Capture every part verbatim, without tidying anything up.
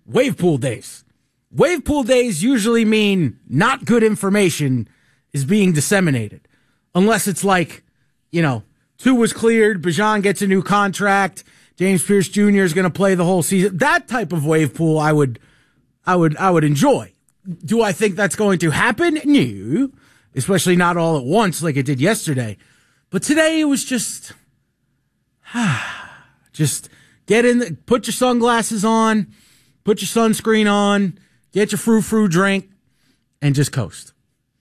wave pool days. Wave pool days usually mean not good information is being disseminated. Unless it's like, you know, two was cleared, Bijan gets a new contract, James Pierce Junior is going to play the whole season. That type of wave pool I would, I would, I would enjoy. Do I think that's going to happen? No. Especially not all at once like it did yesterday. But today it was just, just get in, the, put your sunglasses on, put your sunscreen on, get your frou-frou drink, and just coast.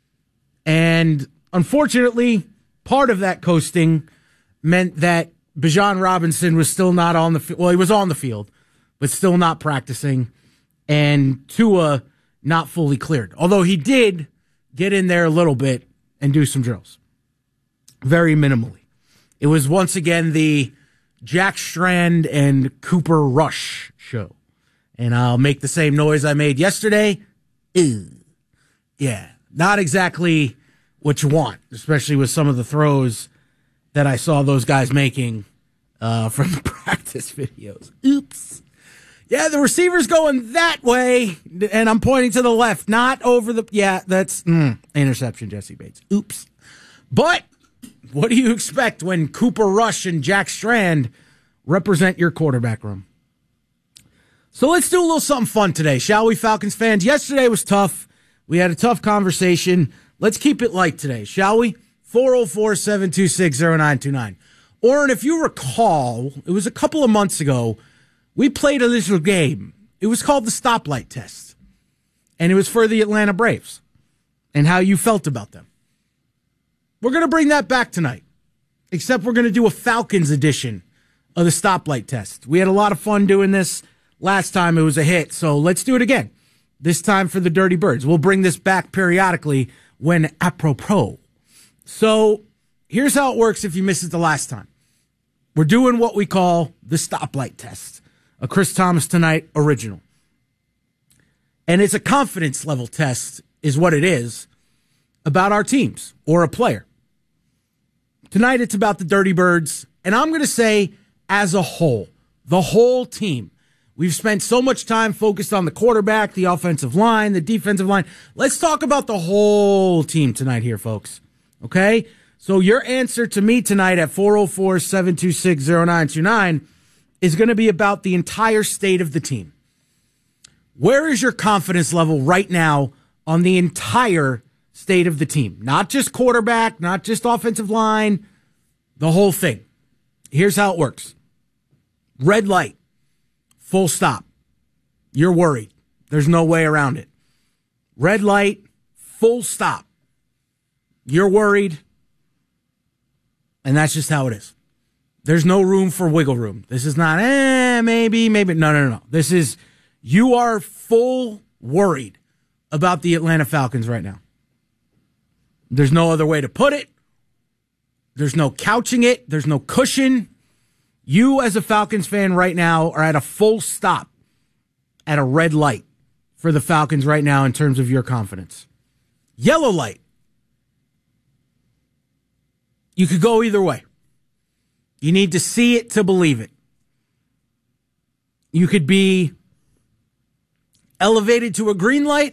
And unfortunately, part of that coasting meant that Bijan Robinson was still not on the field. Well, he was on the field, but still not practicing. And Tua not fully cleared. Although he did get in there a little bit and do some drills. Very minimally. It was once again the Jack Strand and Cooper Rush show. And I'll make the same noise I made yesterday. Ew. Yeah, not exactly what you want, especially with some of the throws that I saw those guys making uh, from the practice videos. Oops. Yeah, the receiver's going that way, and I'm pointing to the left, not over the... Yeah, that's mm, interception, Jesse Bates. Oops. But what do you expect when Cooper Rush and Jack Strand represent your quarterback room? So let's do a little something fun today, shall we, Falcons fans? Yesterday was tough. We had a tough conversation. Let's keep it light today, shall we? four oh four, seven two six, oh nine two nine. Oren, if you recall, it was a couple of months ago, we played a little game. It was called the stoplight test. And it was for the Atlanta Braves and how you felt about them. We're going to bring that back tonight, except we're going to do a Falcons edition of the stoplight test. We had a lot of fun doing this. Last time it was a hit, so let's do it again. This time for the Dirty Birds. We'll bring this back periodically when apropos. So here's how it works if you missed it the last time. We're doing what we call the stoplight test. A Chris Thomas Tonight original. And it's a confidence level test is what it is about our teams or a player. Tonight it's about the Dirty Birds, and I'm going to say as a whole, the whole team. We've spent so much time focused on the quarterback, the offensive line, the defensive line. Let's talk about the whole team tonight here, folks. Okay? So your answer to me tonight at four oh four, seven two six, oh nine two nine is going to be about the entire state of the team. Where is your confidence level right now on the entire state of the team? Not just quarterback, not just offensive line, the whole thing. Here's how it works. Red light. Full stop. You're worried. There's no way around it. Red light, full stop. You're worried. And that's just how it is. There's no room for wiggle room. This is not, eh, maybe, maybe. No, no, no. This is, you are full worried about the Atlanta Falcons right now. There's no other way to put it. There's no couching it. There's no cushion. You, as a Falcons fan right now, are at a full stop at a red light for the Falcons right now in terms of your confidence. Yellow light. You could go either way. You need to see it to believe it. You could be elevated to a green light,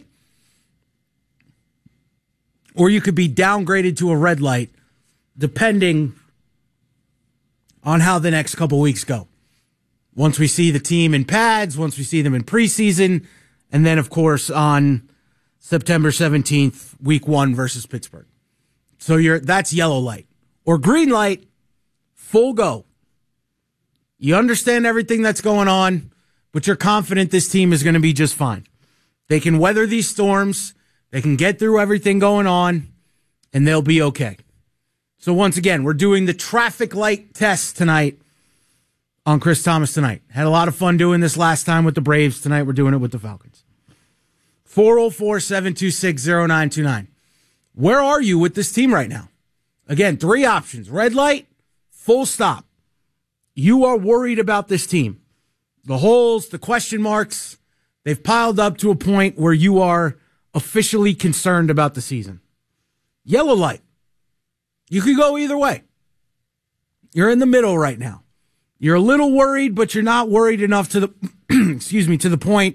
or you could be downgraded to a red light, depending on how the next couple weeks go. Once we see the team in pads, once we see them in preseason, and then, of course, on September seventeenth, week one versus Pittsburgh. So you're that's yellow light. Or green light, full go. You understand everything that's going on, but you're confident this team is going to be just fine. They can weather these storms. They can get through everything going on, and they'll be okay. So once again, we're doing the traffic light test tonight on Chris Thomas Tonight. Had a lot of fun doing this last time with the Braves. Tonight we're doing it with the Falcons. four oh four, seven two six, oh nine two nine. Where are you with this team right now? Again, three options. Red light, full stop. You are worried about this team. The holes, the question marks, they've piled up to a point where you are officially concerned about the season. Yellow light. You could go either way. You're in the middle right now. You're a little worried, but you're not worried enough to the, excuse me, to the point